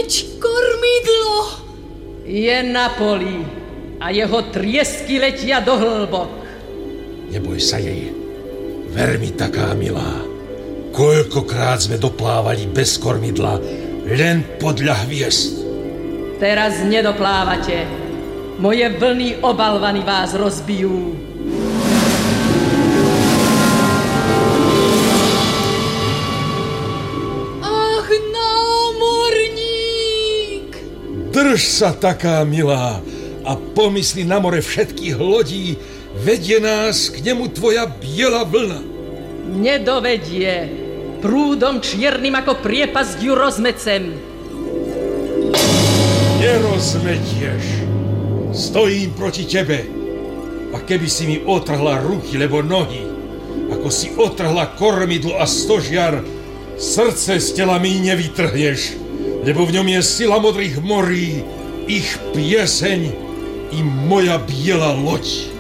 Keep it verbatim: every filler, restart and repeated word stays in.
Veď kormidlo je na poli a jeho triesky letia do hĺbok. Neboj sa jej. Ver mi, taká milá. Koľkokrát sme doplávali bez kormidla, len podľa hviezd. Teraz nedoplávate. Moje vlny obalvany vás rozbijú. Ach, námorník! Drž sa, taká milá, a pomysli na more všetkých lodí, vedie nás k nemu tvoja biela vlna. Nedovedie. Prúdom čiernym ako priepasť ju rozmecem. Nerozmetieš. Stojím proti tebe. A keby si mi otrhla ruky lebo nohy, ako si otrhla kormidlo a stožiar, srdce z tela mi nevytrhneš, lebo v ňom je sila modrých morí, ich pieseň i moja biela loď.